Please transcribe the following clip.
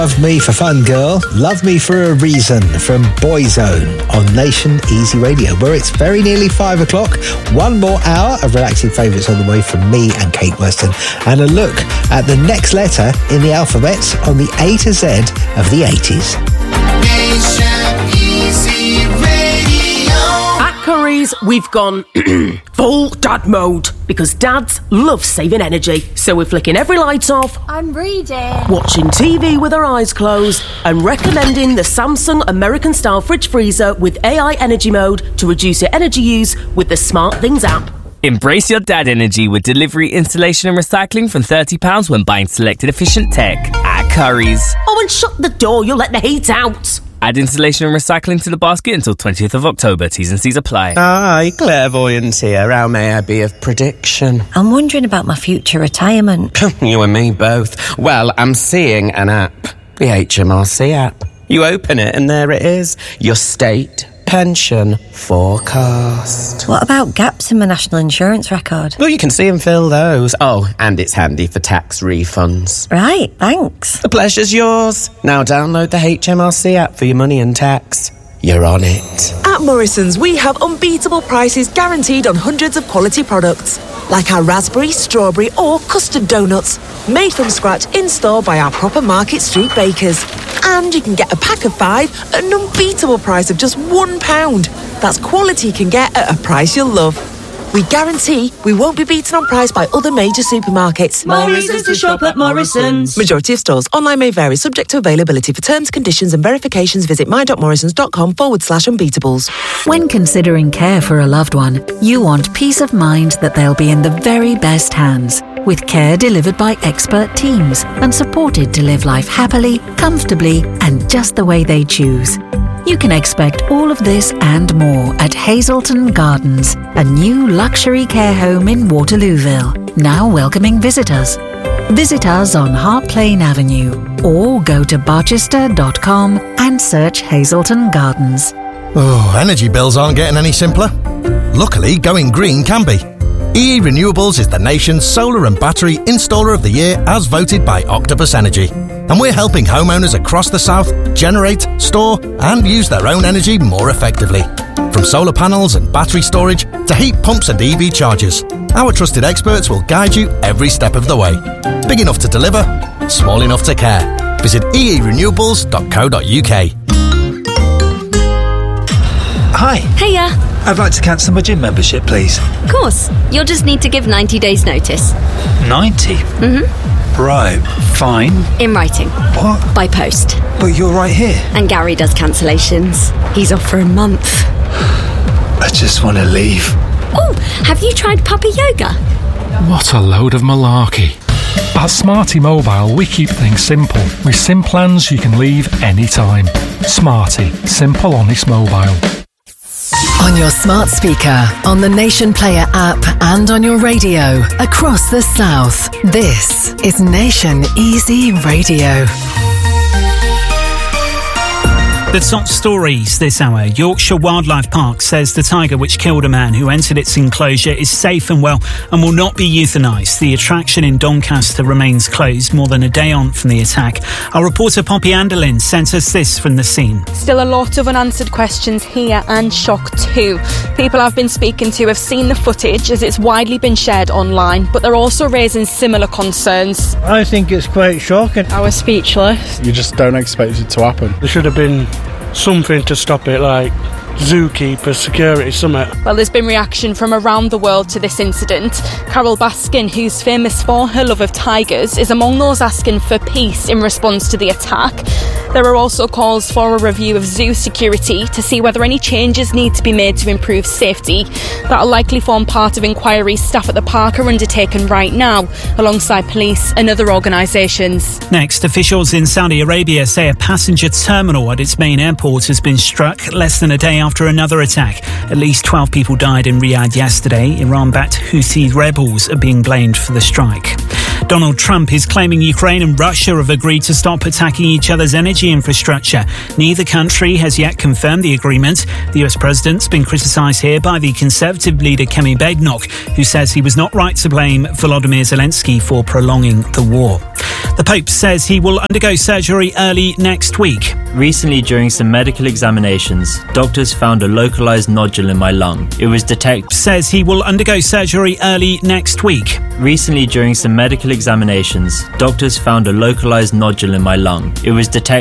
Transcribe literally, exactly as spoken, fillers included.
Love Me for Fun Girl, Love Me for a Reason from Boyzone on Nation Easy Radio, where it's very nearly five o'clock. One more hour of relaxing favourites on the way from me and Kate Weston, and a look at the next letter in the alphabet on the A to Z of the eighties. Nation Easy Radio. At Curry's, we've gone full dad mode because dads love saving energy. So we're flicking every light off. I'm reading. Watching T V with our eyes closed and recommending the Samsung American Style Fridge Freezer with A I Energy Mode to reduce your energy use with the Smart Things app. Embrace your dad energy with delivery, installation and recycling from thirty pounds when buying selected efficient tech at Curry's. Oh, and shut the door, you'll let the heat out. Add installation and recycling to the basket until twentieth of October. T's and C's apply. Aye, clairvoyant here. How may I be of prediction? I'm wondering about my future retirement. You and me both. Well, I'm seeing an app. The H M R C app. You open it and there it is. Your state pension forecast. What about gaps in my national insurance record? Well, you can see and fill those. Oh, and it's handy for tax refunds. Right, thanks. The pleasure's yours. Now download the H M R C app for your money and tax. You're on it. At Morrison's, we have unbeatable prices guaranteed on hundreds of quality products, like our raspberry, strawberry or custard donuts, made from scratch in-store by our proper Market Street bakers. And you can get a pack of five at an unbeatable price of just one pound. That's quality you can get at a price you'll love. We guarantee we won't be beaten on price by other major supermarkets. More reasons to shop at Morrison's. Majority of stores. Online may vary, subject to availability. For terms, conditions and verifications, visit my.morrisons.com forward slash unbeatables. When considering care for a loved one, you want peace of mind that they'll be in the very best hands, with care delivered by expert teams and supported to live life happily, comfortably and just the way they choose. You can expect all of this and more at Hazelton Gardens, a new luxury care home in Waterlooville, now welcoming visitors. Visit us on Hart Lane Avenue or go to barchester dot com and search Hazelton Gardens. Oh, energy bills aren't getting any simpler. Luckily, going green can be. E E Renewables is the nation's solar and battery installer of the year as voted by Octopus Energy. And we're helping homeowners across the south generate, store and use their own energy more effectively. From solar panels and battery storage to heat pumps and E V chargers, our trusted experts will guide you every step of the way. Big enough to deliver, small enough to care. Visit e e renewables dot co dot u k. Hi. Hiya. I'd like to cancel my gym membership, please. Of course. You'll just need to give ninety days notice. ninety? Mm-hmm. Right, fine. In writing. What? By post. But you're right here. And Gary does cancellations. He's off for a month. I just want to leave. Oh, have you tried Puppy Yoga? What a load of malarkey. At Smarty Mobile, we keep things simple. With SIM plans you can leave anytime. Smarty. Simple, honest mobile. On your smart speaker, on the Nation Player app and on your radio across the south. This is Nation Easy Radio. The top stories this hour. Yorkshire Wildlife Park says the tiger which killed a man who entered its enclosure is safe and well and will not be euthanised. The attraction in Doncaster remains closed more than a day on from the attack. Our reporter Poppy Anderlin sent us this from the scene. Still a lot of unanswered questions here and shock too. People I've been speaking to have seen the footage as it's widely been shared online, but they're also raising similar concerns. I think it's quite shocking. I was speechless. You just don't expect it to happen. There should have been something to stop it, like zookeeper, security, something. Well, there's been reaction from around the world to this incident. Carol Baskin, who's famous for her love of tigers, is among those asking for peace in response to the attack. There are also calls for a review of zoo security to see whether any changes need to be made to improve safety. That'll likely form part of inquiries staff at the park are undertaking right now, alongside police and other organisations. Next, officials in Saudi Arabia say a passenger terminal at its main airport has been struck less than a day after another attack. At least twelve people died in Riyadh yesterday. Iran-backed Houthi rebels are being blamed for the strike. Donald Trump is claiming Ukraine and Russia have agreed to stop attacking each other's energy infrastructure. Neither country has yet confirmed the agreement. The U S president's been criticised here by the Conservative leader Kemi Badenoch, who says he was not right to blame Volodymyr Zelensky for prolonging the war. The Pope says he will undergo surgery early next week. Recently, during some medical examinations, doctors found a localised nodule in my lung. It was detected. Says he will undergo surgery early next week. Recently, during some medical examinations, doctors found a localised nodule in my lung. It was detected.